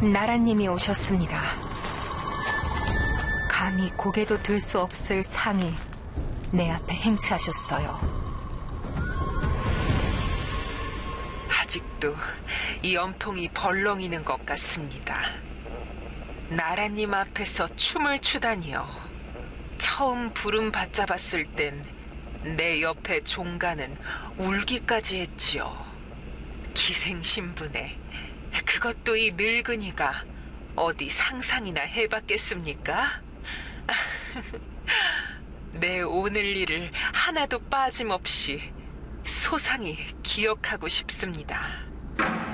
나라님이 오셨습니다. 감히 고개도 들 수 없을 상이 내 앞에 행차하셨어요. 아직도 이 염통이 벌렁이는 것 같습니다. 나라님 앞에서 춤을 추다니요. 처음 부름 받잡았을 땐 내 옆에 종가는 울기까지 했지요. 기생신분에 그것도 이 늙은이가 어디 상상이나 해봤겠습니까? 내 오늘 일을 하나도 빠짐없이 소상히 기억하고 싶습니다.